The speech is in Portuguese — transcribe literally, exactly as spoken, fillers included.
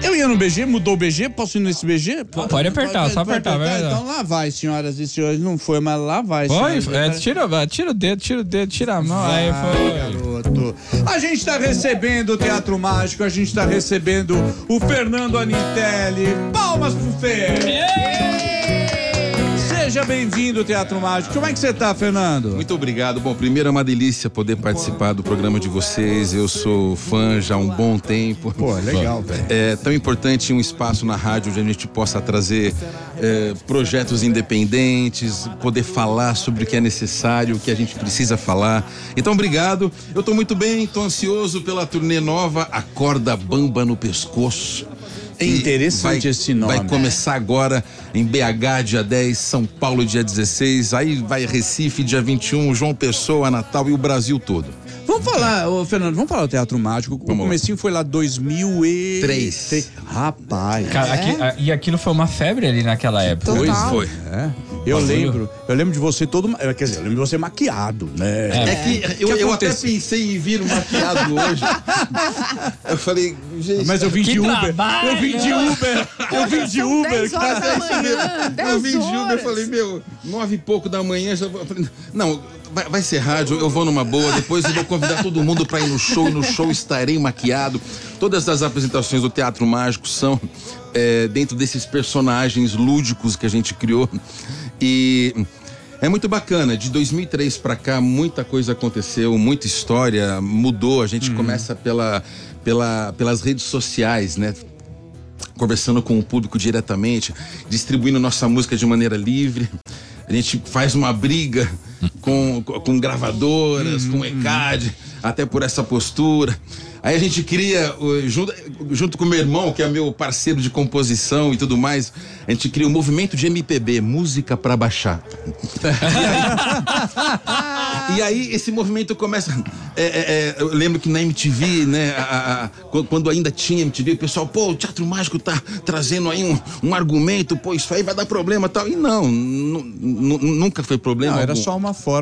Eu ia no B G, mudou o B G, posso ir nesse B G? Pode, pode apertar, pode, só apertar, vai, vai. Então lá vai, senhoras e senhores, não foi, mas lá vai. Foi, é, tira, tira o dedo, tira o dedo, tira a mão, vai, aí foi. Garoto. A gente tá recebendo o Teatro Mágico, a gente tá recebendo o Fernando Anitelli. Palmas pro Fê! Yeah! Seja bem-vindo, Teatro Mágico. Como é que você tá, Fernando? Muito obrigado. Bom, primeiro é uma delícia poder participar do programa de vocês. Eu sou fã já há um bom tempo. Pô, legal, velho. É tão importante um espaço na rádio onde a gente possa trazer é, projetos independentes, poder falar sobre o que é necessário, o que a gente precisa falar. Então, obrigado. Eu tô muito bem, tô ansioso pela turnê nova, A Corda Bamba no Pescoço. É interessante vai, esse nome. Vai começar agora em B H, dia dez, São Paulo, dia dezesseis, aí vai Recife, dia vinte e um, João Pessoa, Natal e o Brasil todo. Vamos falar, ô, Fernando, vamos falar do Teatro Mágico. O vamos comecinho foi lá dois mil e três. Rapaz. Cara, é? aqui, a, e aquilo foi uma febre ali naquela época. Pois Total. Foi. É. Eu Nossa, lembro, eu lembro de você todo, quer dizer, eu lembro de você maquiado, né? É. É que eu, que eu até acontece? pensei em vir maquiado hoje. Eu falei, gente... Mas eu vim Que de Uber. trabalho! Eu vim de Uber. Eu vim de São Uber. dez horas cara. da manhã, dez Eu vim de Uber, eu horas. falei, meu, nove e pouco da manhã, já eu falei, não, vai, vai ser rádio, eu vou numa boa, depois eu vou convidar todo mundo pra ir no show, e no show estarei maquiado. Todas as apresentações do Teatro Mágico são é, dentro desses personagens lúdicos que a gente criou. E é muito bacana, de dois mil e três pra cá, muita coisa aconteceu, muita história mudou. A gente Uhum. começa pela, pela, pelas redes sociais, né? Conversando com o público diretamente, distribuindo nossa música de maneira livre. A gente faz uma briga com, com gravadoras, com o E C A D, até por essa postura. Aí a gente cria, junto, junto com o meu irmão, que é meu parceiro de composição e tudo mais, a gente cria o um movimento de M P B, música pra baixar. E aí, e aí esse movimento começa... É, é, é, eu lembro que na M T V, né, a, a, quando ainda tinha M T V, o pessoal, pô, o Teatro Mágico tá trazendo aí um, um argumento, pô, isso aí vai dar problema e tal. E não, nunca foi problema Não, era algum. só uma forma